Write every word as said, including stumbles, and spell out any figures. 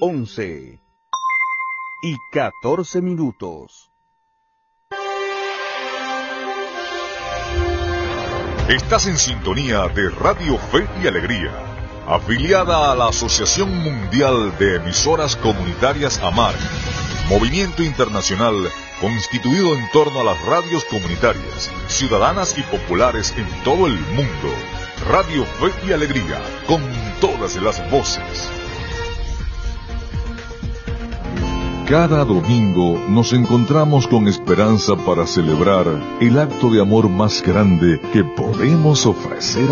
once y catorce minutos. Estás en sintonía de Radio Fe y Alegría, afiliada a la Asociación Mundial de Emisoras Comunitarias AMAR, movimiento internacional constituido en torno a las radios comunitarias, ciudadanas y populares en todo el mundo. Radio Fe y Alegría, con todas las voces. Cada domingo nos encontramos con esperanza para celebrar el acto de amor más grande que podemos ofrecer